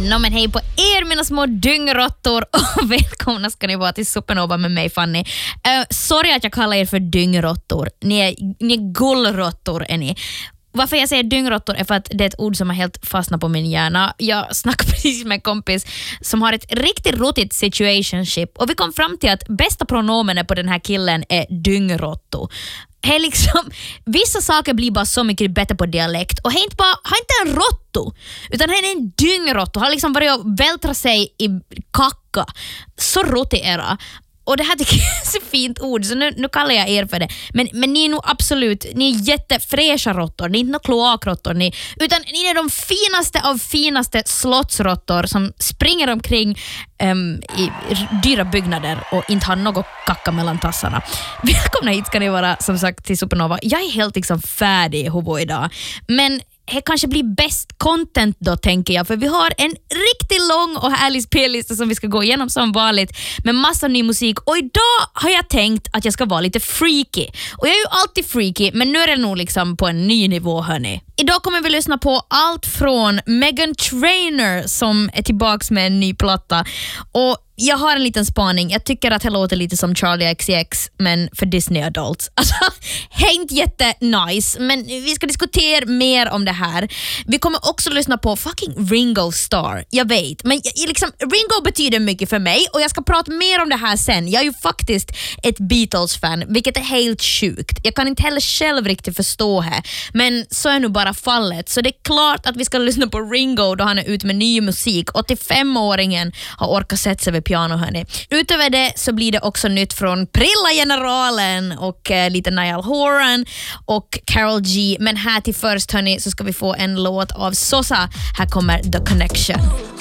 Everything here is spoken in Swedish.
Men hej på er mina små dyngrottor och välkomna ska ni vara till Supernova med mig Fanny. Sorry att jag kallar er för dyngrottor. Ni är gullrottor är ni. Varför jag säger dyngrottor är för att det är ett ord som har helt fastnat på min hjärna. Jag snackade precis med en kompis som har ett riktigt rotigt situationship och vi kom fram till att bästa pronomenet på den här killen är dyngrotto. Hey, liksom, vissa saker blir bara så mycket bättre på dialekt och har inte en rotto utan han är en dyngrotto. Han har liksom börjat vältra sig i kacka. Så rotig era. Och det här tycker jag är så fint ord, så nu kallar jag er för det. Men ni är nog absolut, ni är jättefräscha råttor. Ni är inte några kloakrottor, utan ni är de finaste av finaste slottsråttor som springer omkring i dyra byggnader och inte har något kacka mellan tassarna. Välkomna hit ska ni vara, som sagt, till Supernova. Jag är helt liksom färdig i Hobo idag. Men det kanske blir bäst content då, tänker jag. För vi har en riktigt lång och härlig spellista som vi ska gå igenom som vanligt med massa ny musik. Och idag har jag tänkt att jag ska vara lite freaky. Och jag är ju alltid freaky, men nu är det nog liksom på en ny nivå, hörni. Idag kommer vi lyssna på allt från Meghan Trainor som är tillbaks med en ny platta. Och jag har en liten spaning. Jag tycker att det låter lite som Charlie XCX, men för Disney Adults. Alltså, inte jättenice, men vi ska diskutera mer om det här. Vi kommer också lyssna på fucking Ringo Starr. Jag vet, men liksom, Ringo betyder mycket för mig och jag ska prata mer om det här sen. Jag är ju faktiskt ett Beatles-fan, vilket är helt sjukt. Jag kan inte heller själv riktigt förstå här, men så är nu bara fallet. Så det är klart att vi ska lyssna på Ringo då han är ute med ny musik. 85-åringen har orkat sätta sig vid piano, hörni. Utöver det så blir det också nytt från Prilla-generalen och lite Niall Horan och Karol G. Men här till först, hörni, så ska vi få en låt av Sosa. Här kommer The Connection.